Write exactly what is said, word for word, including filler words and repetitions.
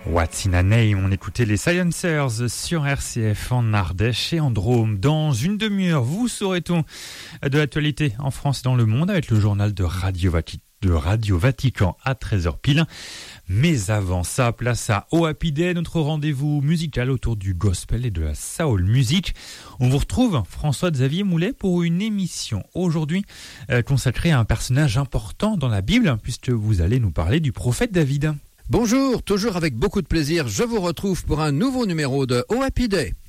What's in a Name, on écoutait les Silencers sur R C F en Ardèche et en Drôme. Dans une demi-heure, vous saurez tout de l'actualité en France et dans le monde avec le journal de Radio, Vati- de Radio Vatican à treize heures pile. Mais avant ça, place à Oh Happy Day, notre rendez-vous musical autour du gospel et de la soul music. On vous retrouve, François-Xavier Moulet, pour une émission aujourd'hui euh, consacrée à un personnage important dans la Bible, puisque vous allez nous parler du prophète David. Bonjour, toujours avec beaucoup de plaisir, je vous retrouve pour un nouveau numéro de Oh Happy Day.